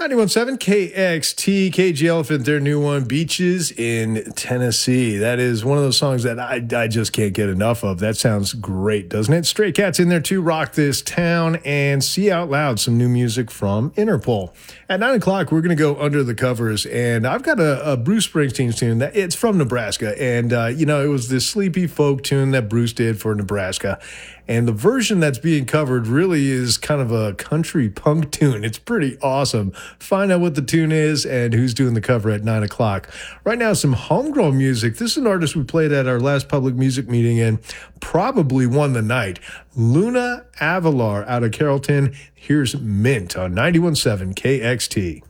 91.7 KXT, KG Elephant, their new one, Beaches in Tennessee. That is one of those songs that I just can't get enough of. That sounds great, doesn't it? Stray Cats in there too, Rock This Town, and See Out Loud, some new music from Interpol. At 9 o'clock, we're going to go under the covers, and I've got a Bruce Springsteen tune. It's from Nebraska, and, it was this sleepy folk tune that Bruce did for Nebraska. And the version that's being covered really is kind of a country punk tune. It's pretty awesome. Find out what the tune is and who's doing the cover at 9 o'clock. Right now, some homegrown music. This is an artist we played at our last public music meeting and probably won the night. Luna Avalar out of Carrollton. Here's Mint on 91.7 KXT.